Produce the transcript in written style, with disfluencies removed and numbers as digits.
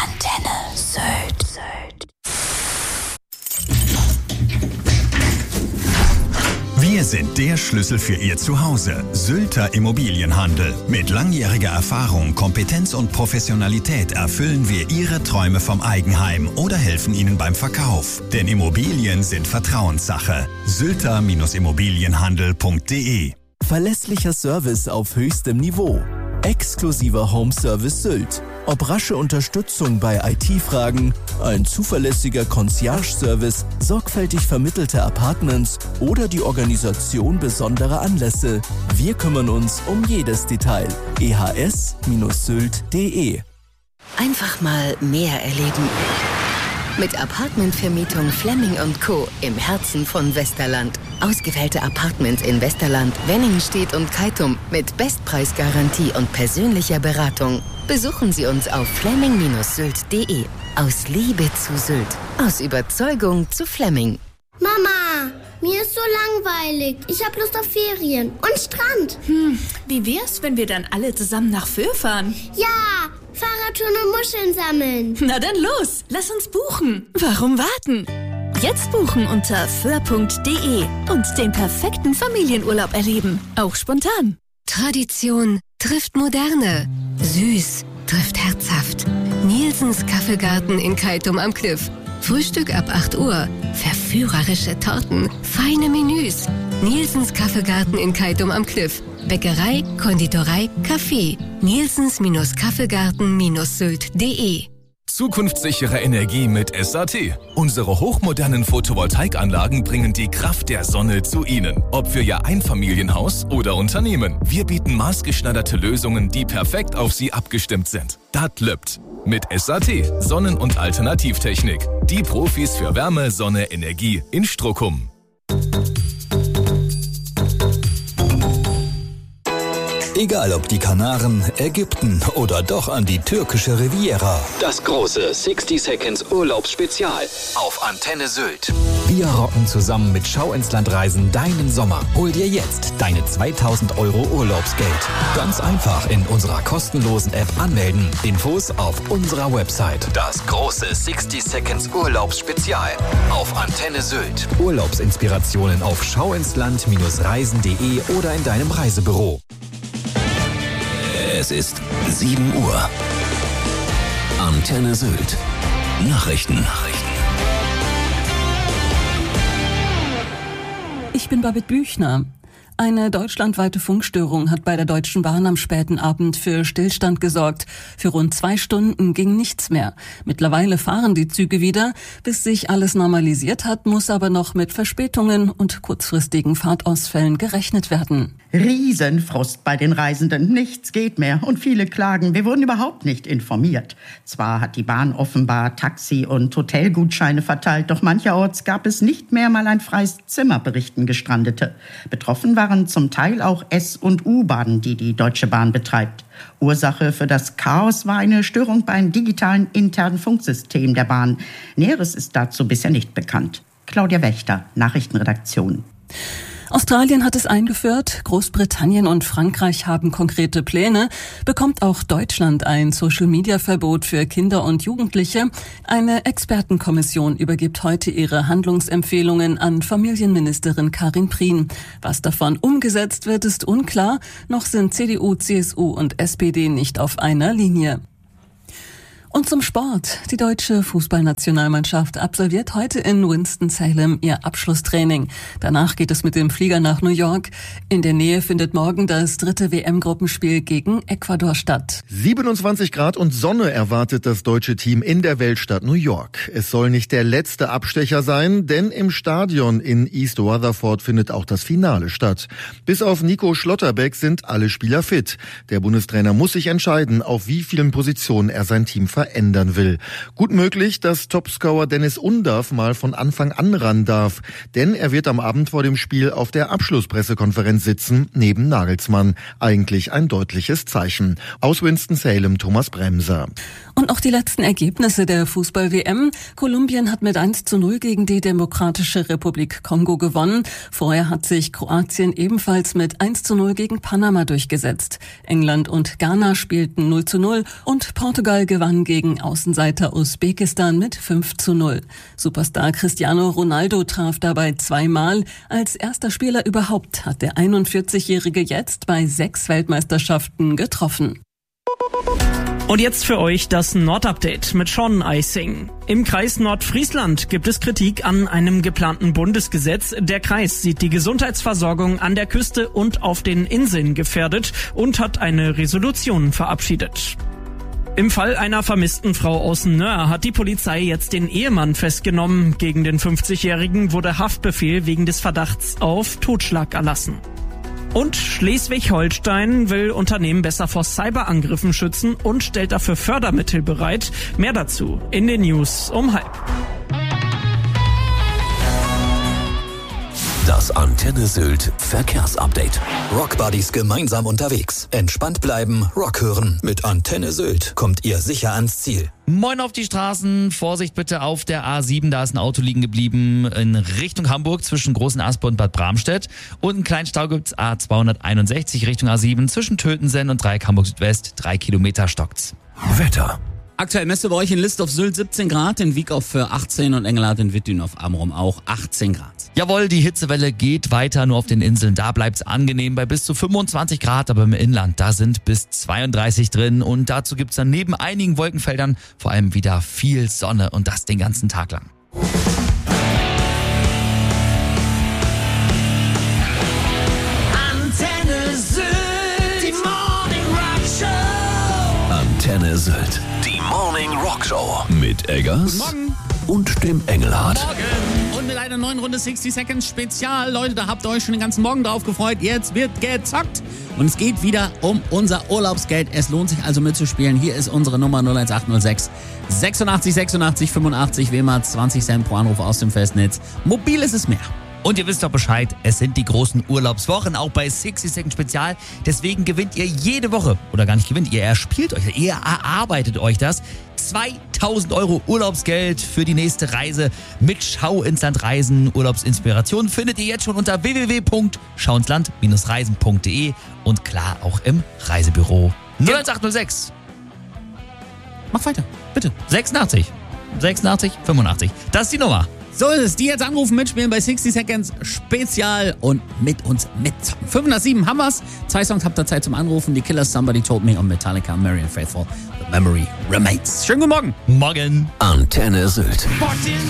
Antenne Sylt. Wir sind der Schlüssel für Ihr Zuhause. Sylter Immobilienhandel. Mit langjähriger Erfahrung, Kompetenz und Professionalität erfüllen wir Ihre Träume vom Eigenheim oder helfen Ihnen beim Verkauf. Denn Immobilien sind Vertrauenssache. Sylter-Immobilienhandel.de. Verlässlicher Service auf höchstem Niveau. Exklusiver Home Service Sylt. Ob rasche Unterstützung bei IT-Fragen, ein zuverlässiger Concierge-Service, sorgfältig vermittelte Apartments oder die Organisation besonderer Anlässe. Wir kümmern uns um jedes Detail. ehs-sylt.de. Einfach mal mehr erleben. Mit Apartmentvermietung Flemming & Co. im Herzen von Westerland. Ausgewählte Apartments in Westerland, Wenningstedt und Keitum mit Bestpreisgarantie und persönlicher Beratung. Besuchen Sie uns auf flemming-sylt.de. Aus Liebe zu Sylt. Aus Überzeugung zu Flemming. Mama, mir ist so langweilig. Ich habe Lust auf Ferien und Strand. Wie wär's, wenn wir dann alle zusammen nach Föhr fahren? Ja, Fahrradtouren und Muscheln sammeln. Na dann los, lass uns buchen. Warum warten? Jetzt buchen unter föhr.de und den perfekten Familienurlaub erleben. Auch spontan. Tradition trifft Moderne. Süß trifft herzhaft. Nielsens Kaffeegarten in Keitum am Kliff. Frühstück ab 8 Uhr. Verführerische Torten. Feine Menüs. Nielsens Kaffeegarten in Keitum am Kliff. Bäckerei, Konditorei, Café. Nielsens-Kaffeegarten-sylt.de. Zukunftssichere Energie mit SAT. Unsere hochmodernen Photovoltaikanlagen bringen die Kraft der Sonne zu Ihnen. Ob für Ihr Einfamilienhaus oder Unternehmen. Wir bieten maßgeschneiderte Lösungen, die perfekt auf Sie abgestimmt sind. Das löppt. Mit SAT, Sonnen- und Alternativtechnik. Die Profis für Wärme, Sonne, Energie in Strockum. Egal ob die Kanaren, Ägypten oder doch an die türkische Riviera. Das große 60 Seconds Urlaubsspezial auf Antenne Sylt. Wir rocken zusammen mit Schau ins Land Reisen deinen Sommer. Hol dir jetzt deine 2000 € Urlaubsgeld. Ganz einfach in unserer kostenlosen App anmelden. Infos auf unserer Website. Das große 60 Seconds Urlaubsspezial auf Antenne Sylt. Urlaubsinspirationen auf schauinsland-reisen.de oder in deinem Reisebüro. Es ist 7 Uhr. Antenne Sylt. Nachrichten. Ich bin Babette Büchner. Eine deutschlandweite Funkstörung hat bei der Deutschen Bahn am späten Abend für Stillstand gesorgt. Für rund 2 Stunden ging nichts mehr. Mittlerweile fahren die Züge wieder. Bis sich alles normalisiert hat, muss aber noch mit Verspätungen und kurzfristigen Fahrtausfällen gerechnet werden. Riesenfrust bei den Reisenden. Nichts geht mehr und viele klagen, wir wurden überhaupt nicht informiert. Zwar hat die Bahn offenbar Taxi- und Hotelgutscheine verteilt, doch mancherorts gab es nicht mehr mal ein freies Zimmer, berichten Gestrandete. Betroffen waren zum Teil auch S- und U-Bahnen, die die Deutsche Bahn betreibt. Ursache für das Chaos war eine Störung beim digitalen internen Funksystem der Bahn. Näheres ist dazu bisher nicht bekannt. Claudia Wächter, Nachrichtenredaktion. Australien hat es eingeführt, Großbritannien und Frankreich haben konkrete Pläne. Bekommt auch Deutschland ein Social-Media-Verbot für Kinder und Jugendliche? Eine Expertenkommission übergibt heute ihre Handlungsempfehlungen an Familienministerin Karin Prien. Was davon umgesetzt wird, ist unklar. Noch sind CDU, CSU und SPD nicht auf einer Linie. Und zum Sport. Die deutsche Fußballnationalmannschaft absolviert heute in Winston-Salem ihr Abschlusstraining. Danach geht es mit dem Flieger nach New York. In der Nähe findet morgen das 3. WM-Gruppenspiel gegen Ecuador statt. 27 Grad und Sonne erwartet das deutsche Team in der Weltstadt New York. Es soll nicht der letzte Abstecher sein, denn im Stadion in East Rutherford findet auch das Finale statt. Bis auf Nico Schlotterbeck sind alle Spieler fit. Der Bundestrainer muss sich entscheiden, auf wie vielen Positionen er sein Team verändern will. Gut möglich, dass Topscorer Dennis Undav mal von Anfang an ran darf, denn er wird am Abend vor dem Spiel auf der Abschlusspressekonferenz sitzen, neben Nagelsmann. Eigentlich ein deutliches Zeichen. Aus Winston-Salem, Thomas Bremser. Und noch die letzten Ergebnisse der Fußball-WM. Kolumbien hat mit 1:0 gegen die Demokratische Republik Kongo gewonnen. Vorher hat sich Kroatien ebenfalls mit 1:0 gegen Panama durchgesetzt. England und Ghana spielten 0:0 und Portugal gewann gegen Außenseiter Usbekistan mit 5:0. Superstar Cristiano Ronaldo traf dabei zweimal. Als erster Spieler überhaupt hat der 41-Jährige jetzt bei 6 Weltmeisterschaften getroffen. Und jetzt für euch das Nordupdate mit Sean Eising. Im Kreis Nordfriesland gibt es Kritik an einem geplanten Bundesgesetz. Der Kreis sieht die Gesundheitsversorgung an der Küste und auf den Inseln gefährdet und hat eine Resolution verabschiedet. Im Fall einer vermissten Frau aus Nöhr hat die Polizei jetzt den Ehemann festgenommen. Gegen den 50-Jährigen wurde Haftbefehl wegen des Verdachts auf Totschlag erlassen. Und Schleswig-Holstein will Unternehmen besser vor Cyberangriffen schützen und stellt dafür Fördermittel bereit. Mehr dazu in den News um 12:30. Das Antenne Sylt Verkehrsupdate. Rockbuddies gemeinsam unterwegs. Entspannt bleiben, Rock hören. Mit Antenne Sylt kommt ihr sicher ans Ziel. Moin auf die Straßen, Vorsicht bitte auf der A7, da ist ein Auto liegen geblieben in Richtung Hamburg zwischen Großen Aspe und Bad Bramstedt. Und einen kleinen Stau gibt's A261 Richtung A7 zwischen Tötensen und Dreieck Hamburg Südwest, 3 Kilometer stockt's. Wetter. Aktuell messt bei euch in List auf Sylt 17 Grad, in Wiek auf 18 und Engelhardt in Wittdün auf Amrum auch 18 Grad. Jawohl, die Hitzewelle geht weiter, nur auf den Inseln, da bleibt's angenehm bei bis zu 25 Grad, aber im Inland, da sind bis 32 drin und dazu gibt's dann neben einigen Wolkenfeldern vor allem wieder viel Sonne und das den ganzen Tag lang. Antenne Sylt, die Morning Rock Show. Antenne Sylt, die Morning Rock Show. Mit Eggers und dem Engelhardt. Morgen und mit einer neuen Runde 60 Seconds Spezial. Leute, da habt ihr euch schon den ganzen Morgen drauf gefreut. Jetzt wird gezockt. Und es geht wieder um unser Urlaubsgeld. Es lohnt sich also mitzuspielen. Hier ist unsere Nummer 01806 86 86 85. Wie immer 20 Cent pro Anruf aus dem Festnetz. Mobil ist es mehr. Und ihr wisst doch Bescheid, es sind die großen Urlaubswochen, auch bei 60 Seconds Spezial. Deswegen gewinnt ihr jede Woche, oder gar nicht gewinnt, ihr erspielt euch, ihr erarbeitet euch das. 2000 € Urlaubsgeld für die nächste Reise mit Schau ins Land Reisen. Urlaubsinspiration findet ihr jetzt schon unter www.schauinsland-reisen.de und klar auch im Reisebüro. 01806. Mach weiter, bitte. 86 85. Das ist die Nummer. So ist es. Die jetzt anrufen, mitspielen bei 60 Seconds Spezial und mit uns mitzocken. 507 haben wir's. 2 Songs habt ihr Zeit zum Anrufen. Die Killers, Somebody Told Me und Metallica, Marian Faithfull. The Memory Remains. Schönen guten Morgen. Morgen. Antenne Sylt.